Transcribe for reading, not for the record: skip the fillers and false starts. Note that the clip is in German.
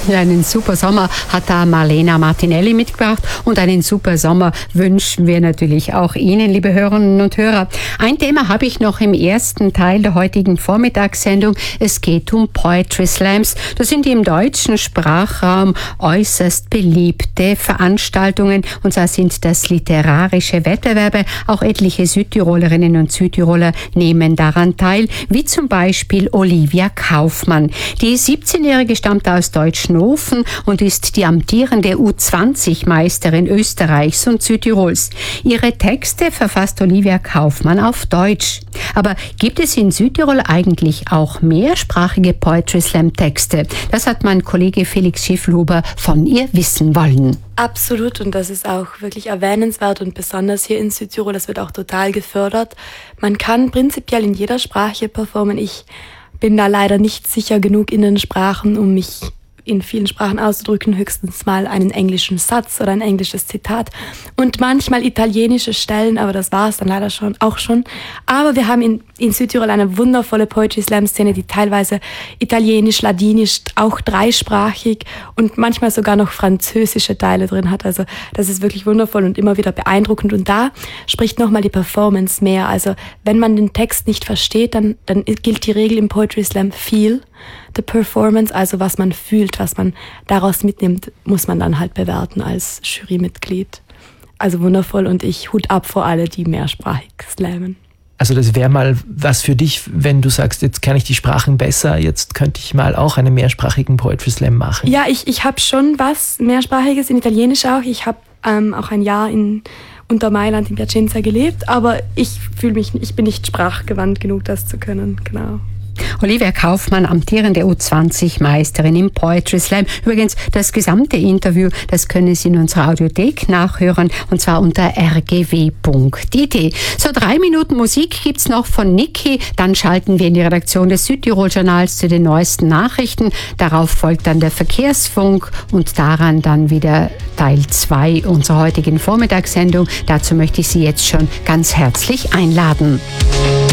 Einen super Sommer hat da Marlena Martinelli mitgebracht und einen super Sommer wünschen wir natürlich auch Ihnen, liebe Hörerinnen und Hörer. Ein Thema habe ich noch im ersten Teil der heutigen Vormittagssendung. Es geht um Poetry Slams. Das sind die im deutschen Sprachraum äußerst beliebte Veranstaltungen, und zwar sind das literarische Wettbewerbe. Auch etliche Südtirolerinnen und Südtiroler nehmen daran teil, wie zum Beispiel Olivia Kaufmann. Die 17-Jährige stammt aus Deutschnofen und ist die amtierende U20-Meisterin Österreichs und Südtirols. Ihre Texte verfasst Olivia Kaufmann auf Deutsch. Aber gibt es in Südtirol eigentlich auch mehrsprachige Poetry Slam Texte? Das hat mein Kollege Felix Schifflhuber von ihr wissen wollen. Absolut, und das ist auch wirklich erwähnenswert und besonders hier in Südtirol, das wird auch total gefördert. Man kann prinzipiell in jeder Sprache performen. Ich bin da leider nicht sicher genug in den Sprachen, um mich in vielen Sprachen auszudrücken, höchstens mal einen englischen Satz oder ein englisches Zitat und manchmal italienische Stellen, aber das war es dann leider schon. Aber wir haben in Südtirol eine wundervolle Poetry Slam Szene, die teilweise italienisch, ladinisch, auch dreisprachig und manchmal sogar noch französische Teile drin hat. Also das ist wirklich wundervoll und immer wieder beeindruckend, und da spricht nochmal die Performance mehr. Also wenn man den Text nicht versteht, dann gilt die Regel im Poetry Slam Feel the Performance, also was man fühlt, was man daraus mitnimmt, muss man dann halt bewerten als Jurymitglied. Also wundervoll, und ich Hut ab vor alle, die mehrsprachig slammen. Also das wäre mal was für dich, wenn du sagst, jetzt kann ich die Sprachen besser, jetzt könnte ich mal auch einen mehrsprachigen Poetry Slam machen. Ja, ich habe schon was mehrsprachiges, in Italienisch auch. Ich habe auch ein Jahr in Untermailand in Piacenza gelebt, aber ich bin nicht sprachgewandt genug, das zu können, genau. Olivia Kaufmann, amtierende U20-Meisterin im Poetry Slam. Übrigens, das gesamte Interview, das können Sie in unserer Audiothek nachhören, und zwar unter rgw.it. So, 3 Minuten Musik gibt's noch von Niki. Dann schalten wir in die Redaktion des Südtirol-Journals zu den neuesten Nachrichten. Darauf folgt dann der Verkehrsfunk und daran dann wieder Teil 2 unserer heutigen Vormittagssendung. Dazu möchte ich Sie jetzt schon ganz herzlich einladen.